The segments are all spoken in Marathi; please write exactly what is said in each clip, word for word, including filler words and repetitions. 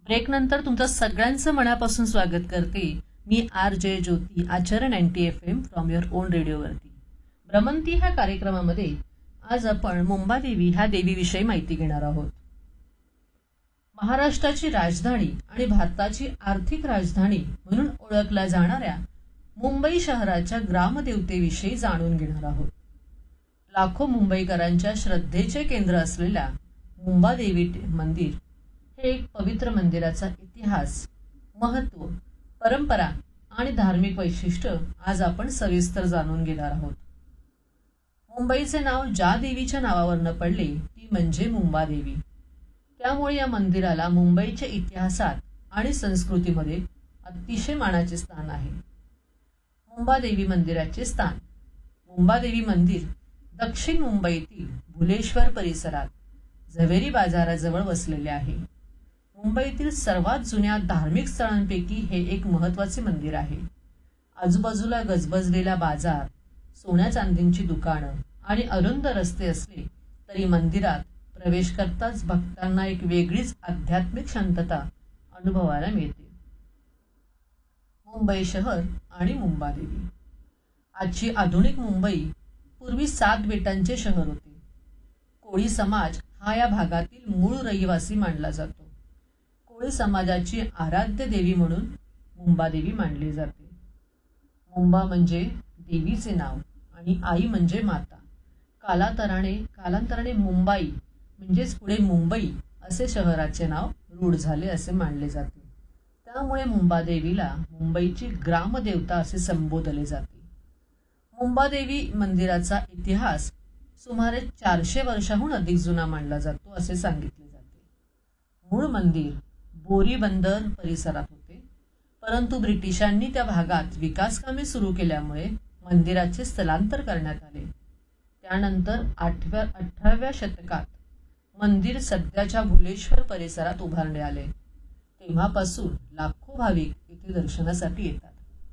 ब्रेकनंतर तुमचं सगळ्यांचं मनापासून स्वागत करते मी R J Jyoti Acharya ninety F am from your on रेडिओवरती. भ्रमंती ह्या कार्यक्रमामध्ये आज आपण मुंबादेवी ह्या देवीविषयी माहिती घेणार आहोत. महाराष्ट्राची राजधानी आणि भारताची आर्थिक राजधानी म्हणून ओळखल्या जाणाऱ्या मुंबई शहराच्या ग्रामदेवतेविषयी जाणून घेणार आहोत. लाखो मुंबईकरांच्या श्रद्धेचे केंद्र असलेल्या मुंबादेवी मंदिर हे एक पवित्र मंदिराचा इतिहास, महत्त्व, परंपरा आणि धार्मिक वैशिष्ट्य आज आपण सविस्तर जाणून घेणार आहोत. मुंबईचे नाव ज्या देवीच्या नावावरनं पडले ती म्हणजे मुंबादेवी. त्यामुळे या मंदिराला मुंबईच्या इतिहासात आणि संस्कृतीमध्ये अतिशय मानाचे स्थान आहे. मुंबादेवी मंदिराचे स्थान. मुंबादेवी मंदिर दक्षिण मुंबईतील भुलेश्वर परिसरात झवेरी बाजाराजवळ वसलेले आहे. मुंबईतील सर्वात जुन्या धार्मिक स्थळांपैकी हे एक महत्त्वाचे मंदिर आहे. आजूबाजूला गजबजलेला बाजार, सोन्या चांदींची दुकानं आणि अरुंद रस्ते असले तरी मंदिरात प्रवेश करताच भक्तांना एक वेगळीच आध्यात्मिक शांतता अनुभवायला मिळते. मुंबई शहर आणि मुंबादेवी. आजची आधुनिक मुंबई पूर्वी सात बेटांचे शहर होते. कोळी समाज हा या भागातील मूळ रहिवासी मानला जातो. कोळी समाजाची आराध्य देवी म्हणून मुंबादेवी मानली जाते. मुंबा म्हणजे देवीचे नाव आणि आई म्हणजे माता. कालांतराने कालांतराने मुंबाई म्हणजेच पुढे मुंबई असे शहराचे नाव रूढ झाले असे मानले जाते. त्यामुळे मुंबादेवीला मुंबईची ग्रामदेवता असे संबोधले जाते. मुंबादेवी मंदिराचा इतिहास सुमारे चारशे वर्षाहून अधिक जुना मानला जातो असे सांगितले जाते. मूळ मंदिर बोरी बंदर परिसरात होते, परंतु ब्रिटिशांनी त्या भागात विकासकामे सुरू केल्यामुळे मंदिराचे स्थलांतर करण्यात आले. त्यानंतर आठव्या अठराव्या शतकात मंदिर सध्याच्या भुलेश्वर परिसरात उभारणे आले. तेव्हापासून लाखो भाविक येथे दर्शनासाठी येतात.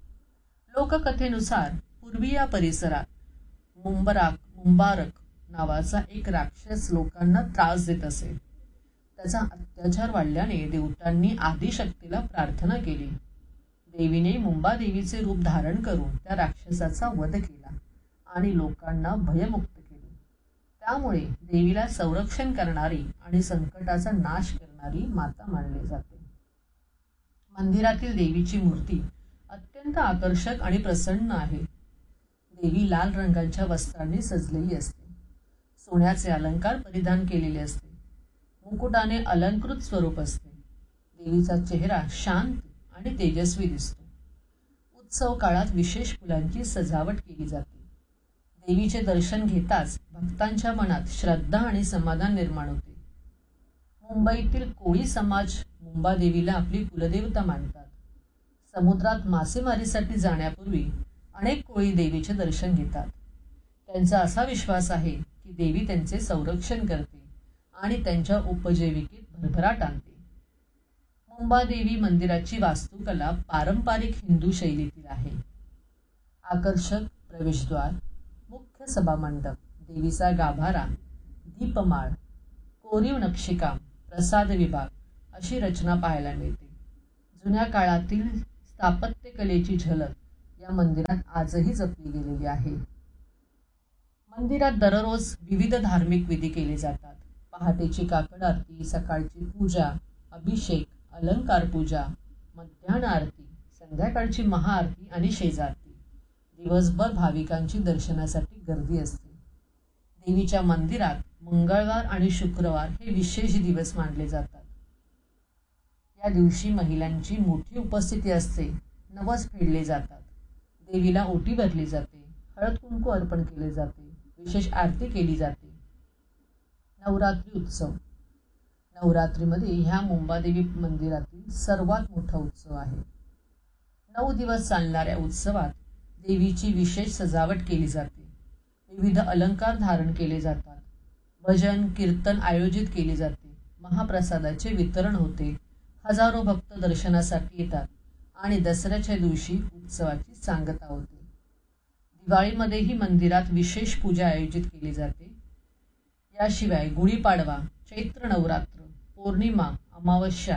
लोककथेनुसार पूर्वी या परिसरात मुंबराक मुंबारक नावाचा एक राक्षस लोकांना त्रास देत असे. त्याचा अत्याचार वाढल्याने देवतांनी आदिशक्तीला प्रार्थना केली. देवीने मुंबादेवीचे रूप धारण करून त्या राक्षसाचा वध केला आणि लोकांना भयमुक्त केले. त्यामुळे देवीला संरक्षण करणारी आणि संकटाचा नाश करणारी माता मानली जाते. मंदिरातील देवीची मूर्ती अत्यंत आकर्षक आणि प्रसन्न आहे. देवी लाल रंगाच्या वस्त्रांनी सजलेली असते. सोन्याचे अलंकार परिधान केलेले असते. मुकुटाने अलंकृत स्वरूप असते. देवीचा चेहरा शांत आणि तेजस्वी दिसतो. उत्सव काळात विशेष फुलांची सजावट केली जाते. देवीचे दर्शन घेताच भक्तांच्या मनात श्रद्धा आणि समाधान निर्माण होते. मुंबईतील कोळी समाज मुंबादेवीला आपली कुलदेवता मानतात. समुद्रात मासेमारीसाठी जाण्यापूर्वी अनेक कोळी देवीचे दर्शन घेतात. त्यांचा असा विश्वास आहे की देवी त्यांचे संरक्षण करते आणि त्यांच्या उपजीविकेत भरभराट आणते. मुंबादेवी मंदिराची वास्तुकला पारंपरिक हिंदू शैलीतील आहे. आकर्षक प्रवेशद्वार, मुख्य सभामंडप, देवीचा गाभारा, दीपमाळ, कोरीव नक्षीकाम, प्रसाद विभाग अशी रचना पाहायला मिळते. जुन्या काळातील स्थापत्यकलेची झलक या मंदिरात आजही जपली गेलेली आहे. मंदिरात दररोज विविध धार्मिक विधी केले जातात. पहाटेची काकड आरती, सकाळची पूजा, अभिषेक, अलंकार पूजा, मध्यान्ह आरती, संध्याकाळची महाआरती आणि शेजारती. दिवसभर भाविकांची दर्शनासाठी गर्दी असते. देवीच्या मंदिरात मंगळवार आणि शुक्रवार हे विशेष दिवस मानले जातात. या दिवशी महिलांची मोठी उपस्थिती असते. नवस फेडले जातात. देवीला ओटी भरली जाते. हळद कुंकू अर्पण केले जाते. विशेष आरती केली जाते. नवरात्री उत्सव. नवरात्रीमध्ये ह्या मुंबादेवी मंदिरातील सर्वात मोठा उत्सव आहे. नऊ दिवस चालणाऱ्या उत्सवात देवीची विशेष सजावट केली जाते. विविध अलंकार धारण केले जातात. भजन कीर्तन आयोजित केले जाते. महाप्रसादाचे वितरण होते. हजारो भक्त दर्शनासाठी येतात आणि दसऱ्याच्या दिवशी उत्सवाची सांगता होते. दिवाळीमध्येही मंदिरात विशेष पूजा आयोजित केली जाते. याशिवाय गुढीपाडवा, चैत्र नवरात्र, पौर्णिमा, अमावस्या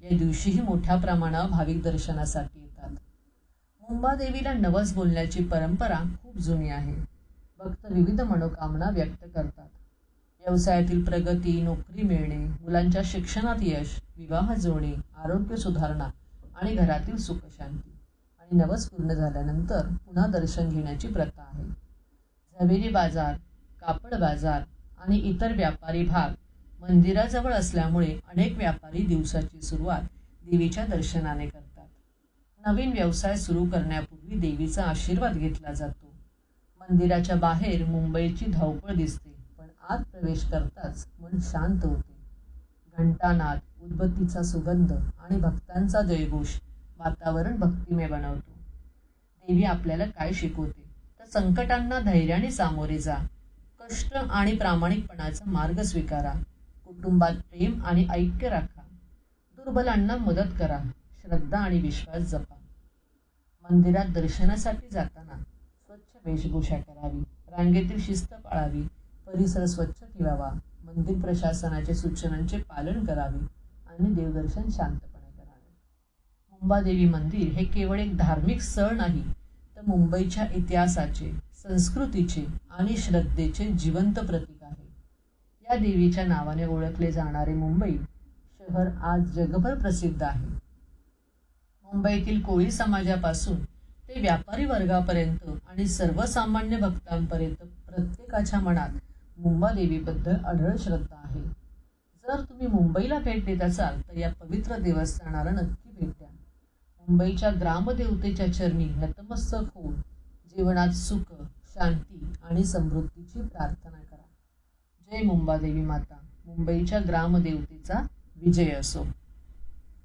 या दिवशीही मोठ्या प्रमाणावर भाविक दर्शनासाठी येतात. मुंबादेवीला नवस बोलण्याची परंपरा खूप जुनी आहे. भक्त विविध मनोकामना व्यक्त करतात. व्यवसायातील प्रगती, नोकरी मिळणे, मुलांच्या शिक्षणात यश, विवाह जुळणे, आरोग्य सुधारणा आणि घरातील सुखशांती. आणि नवस पूर्ण झाल्यानंतर पुन्हा दर्शन घेण्याची प्रथा आहे. झवेरी बाजार, कापड बाजार आणि इतर व्यापारी भाग मंदिराजवळ असल्यामुळे अनेक व्यापारी दिवसाची सुरुवात देवीच्या दर्शनाने करतात. नवीन व्यवसाय सुरू करण्यापूर्वी देवीचा आशीर्वाद घेतला जातो. मंदिराच्या बाहेर मुंबईची धावपळ दिसते, पण आत प्रवेश करताच मन शांत होते. घंटानाद, उदबत्तीचा सुगंध आणि भक्तांचा जयघोष वातावरण भक्तिमय बनवतो. देवी आपल्याला काय शिकवते तर संकटांना धैर्याने सामोरे जा, कष्ट आणि प्रामाणिकपणाचा मार्ग स्वीकारा, कुटुंबात प्रेम आणि ऐक्य राखा, दुर्बलांना मदत करा, श्रद्धा आणि विश्वास जपा. मंदिरात दर्शनासाठी जाताना स्वच्छ वेशभूषा करावी, रांगेतील शिस्त पाळावी, परिसर स्वच्छ ठेवावा, मंदिर प्रशासनाच्या सूचनांचे पालन करावे आणि देवदर्शन शांतपणे करावे. मुंबादेवी मंदिर हे केवळ एक धार्मिक स्थळ नाही, तर मुंबईच्या इतिहासाचे, संस्कृतीचे आणि श्रद्धेचे जिवंत प्रतीक आहे. या देवीच्या नावाने ओळखले जाणारे मुंबई शहर आज जगभर प्रसिद्ध आहे. मुंबईतील कोळी समाजापासून ते व्यापारी वर्गापर्यंत आणि सर्वसामान्य भक्तांपर्यंत प्रत्येकाच्या मनात मुंबादेवीबद्दल अढळ श्रद्धा आहे. जर तुम्ही मुंबईला भेट देत असाल तर या पवित्र देवस्थानाला नक्की भेट द्या. मुंबईच्या ग्रामदेवतेच्या चरणी नतमस्तक होऊन जीवनात सुख, शांती आणि समृद्धीची प्रार्थना करा. जय मुंबादेवी माता. मुंबईच्या ग्रामदेवतेचा विजय असो.